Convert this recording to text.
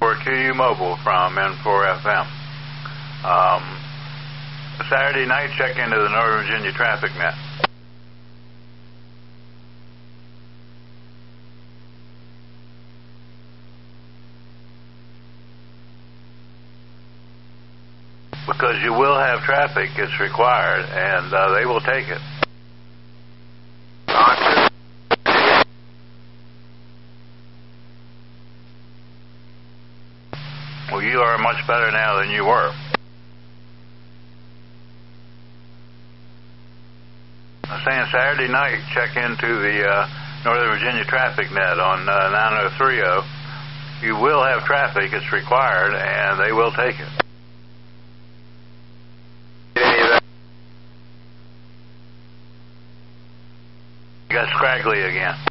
For QU Mobile from N4FM. Saturday night, check into the Northern Virginia Traffic Net. Because you will have traffic, it's required, and they will take it. Well, you are much better now than you were. I'm saying Saturday night, check into the Northern Virginia Traffic Net on 9030. You will have traffic, it's required, and they will take it. You got scraggly again.